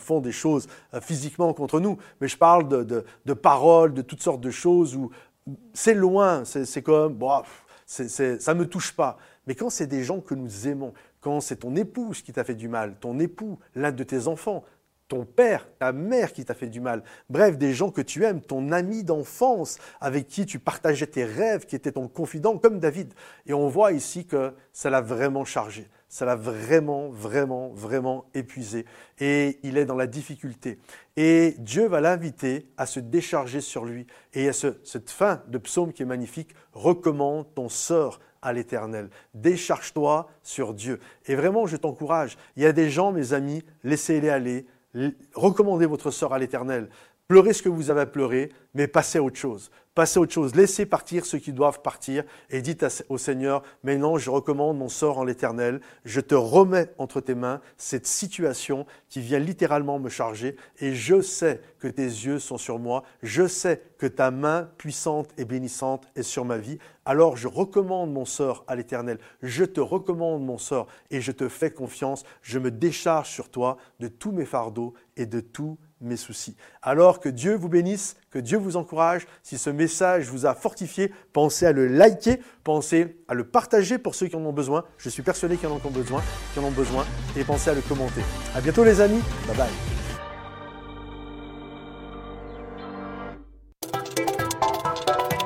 font des choses physiquement contre nous, mais je parle de paroles, de toutes sortes de choses où c'est loin, c'est comme, bon, ça ne me touche pas. Mais quand c'est des gens que nous aimons, quand c'est ton épouse qui t'a fait du mal, ton époux, l'un de tes enfants, ton père, ta mère qui t'a fait du mal, bref, des gens que tu aimes, ton ami d'enfance avec qui tu partageais tes rêves, qui était ton confident, comme David. Et on voit ici que ça l'a vraiment chargé, ça l'a vraiment épuisé. Et il est dans la difficulté. Et Dieu va l'inviter à se décharger sur lui. Et il y a cette fin de psaume qui est magnifique, recommande ton sort à l'Éternel. Décharge-toi sur Dieu. Et vraiment, je t'encourage. Il y a des gens, mes amis, laissez-les aller. Recommandez votre sort à l'Éternel. Pleurez ce que vous avez à pleurer, mais passez à autre chose. Passez à autre chose. Laissez partir ceux qui doivent partir et dites au Seigneur, maintenant je recommande mon sort en l'Éternel. Je te remets entre tes mains cette situation qui vient littéralement me charger et je sais que tes yeux sont sur moi. Je sais que ta main puissante et bénissante est sur ma vie. Alors je recommande mon sort à l'Éternel. Je te recommande mon sort et je te fais confiance. Je me décharge sur toi de tous mes fardeaux et de tous mes soucis. Alors que Dieu vous bénisse, que Dieu vous encourage. Si ce message vous a fortifié, pensez à le liker, pensez à le partager pour ceux qui en ont besoin. Je suis persuadé qu'il y en a besoin, et pensez à le commenter. À bientôt les amis, bye bye.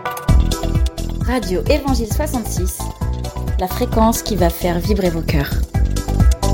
Radio Évangile 66, la fréquence qui va faire vibrer vos cœurs.